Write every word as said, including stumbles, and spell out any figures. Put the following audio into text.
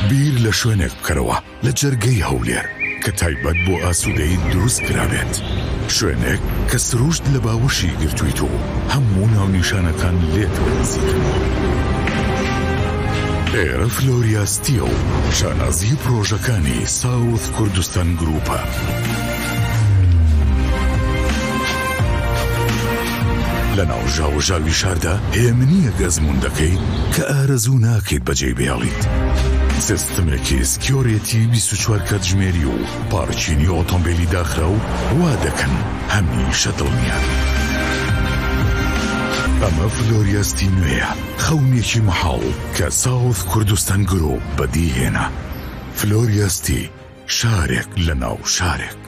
بیر لە شوێنێک بکەرەوە لە جەرگەی هەولێر کە تایبەت بۆ ئاسوودەی دروست کرابێت، شوێنێک کە سروشت لە باوەشی گرتوویت و هەموو ناونیشانەکان لێتەوە نزیکن. ئێرە فلۆریاستیە و شانازی پرۆژەکانی ساوث کوردستان گروپە. لە ناو ژاوەژاوی شاردا هێمنیە گەزموندەکەی کە ئارەزوو ناکەیت بەجێ بێڵیت. سیستمێکی سکیۆرێتی بیست و چوار کاتژمێری و پارچینی ئۆتۆمبیلی داخرا و وا دەکەن هەمیشە دڵنیان. ئەمە فلۆریاستی نوێیە، خەونێکی مەحاڵ کە ساوث کوردستان گرۆپ بەدیهێنا. فلۆریاستی، شارێک لە ناو شارێک.